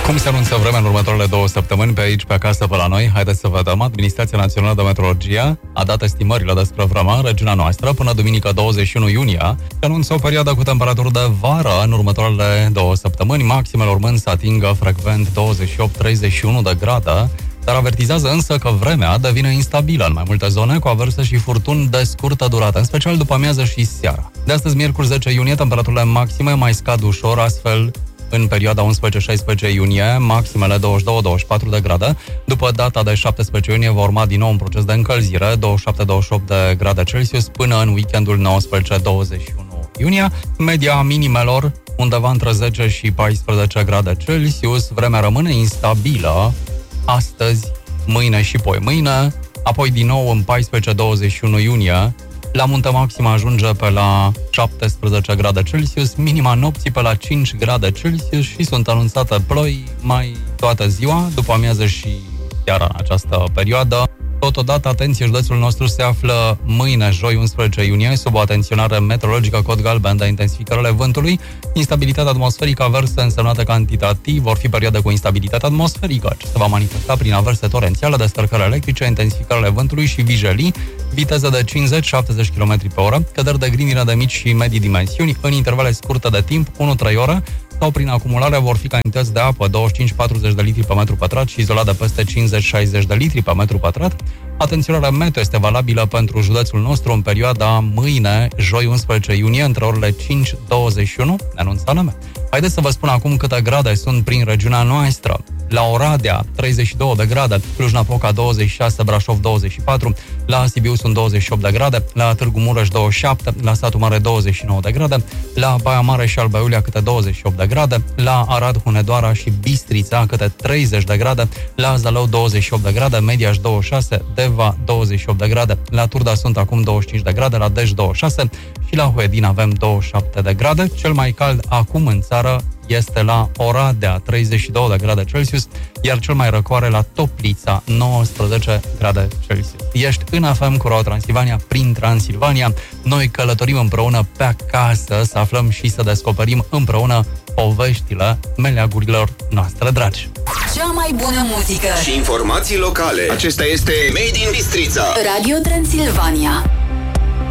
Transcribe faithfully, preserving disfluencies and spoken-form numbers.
Cum se anunță vremea în următoarele două săptămâni pe aici, pe acasă, pe la noi? Haideți să vedem. Administrația Națională de Meteorologie a dat estimările despre vreme în regiunea noastră până duminică douăzeci și unu iunie. Se anunță o perioadă cu temperaturi de vară în următoarele două săptămâni, maximele urmând să atingă frecvent douăzeci și opt treizeci și unu de grade, dar avertizează însă că vremea devine instabilă în mai multe zone, cu averse și furtuni de scurtă durată, în special după amiază și seara. De astăzi, miercuri zece iunie, temperaturile maxime mai scad ușor, astfel în perioada unsprezece șaisprezece iunie, maximele douăzeci și doi douăzeci și patru de grade. După data de șaptesprezece iunie va urma din nou un proces de încălzire, douăzeci și șapte douăzeci și opt de grade Celsius, până în weekendul nouăsprezece douăzeci și unu iunie. Media minimelor undeva între zece și paisprezece grade Celsius. Vremea rămâne instabilă astăzi, mâine și poi mâine, apoi din nou în paisprezece douăzeci și unu iunie. La Munte maxima ajunge pe la șaptesprezece grade Celsius, minima nopții pe la cinci grade Celsius și sunt anunțate ploi mai toată ziua, după amiază și seara în această perioadă. Totodată, atenție, județul nostru se află mâine, joi, unsprezece iunie, sub o atenționare meteorologică cod galben de intensificările vântului. Instabilitatea atmosferică, averse însemnate cantitativ, vor fi perioade cu instabilitate atmosferică, ce se va manifesta prin averse torențiale, descărcări electrice, intensificările vântului și vijelii, viteză de cincizeci șaptezeci de kilometri pe oră, căderi de grindină de mici și medii dimensiuni, în intervale scurte de timp, unu trei ore, sau prin acumulare vor fi cantități de apă douăzeci și cinci patruzeci de litri pe metru pătrat și izolat de peste cincizeci șaizeci de litri pe metru pătrat. Atenționarea meteo este valabilă pentru județul nostru în perioada mâine, joi unsprezece iunie, între orele cinci douăzeci și unu, anunță A N M. Haideți să vă spun acum câte grade sunt prin regiunea noastră. La Oradea, treizeci și două de grade, Cluj-Napoca douăzeci și șase, Brașov douăzeci și patru, la Sibiu sunt douăzeci și opt de grade, la Târgu Mureș douăzeci și șapte, la Satu Mare douăzeci și nouă de grade, la Baia Mare și Alba Iulia câte douăzeci și opt de grade, la Arad, Hunedoara și Bistrița câte treizeci de grade, la Zalău douăzeci și opt de grade, Mediaș douăzeci și șase, Deva douăzeci și opt de grade, la Turda sunt acum douăzeci și cinci de grade, la Dej douăzeci și șase și la Huedin avem douăzeci și șapte de grade. Cel mai cald acum în țară este la Oradea, treizeci și două de grade Celsius, iar cel mai răcoare la Toplița, nouăsprezece grade Celsius. Ești în F M cu Radio Transilvania, prin Transilvania. Noi călătorim împreună pe acasă, să aflăm și să descoperim împreună poveștile meleagurilor noastre dragi. Cea mai bună muzică și informații locale. Acesta este Made in Bistrița. Radio Transilvania.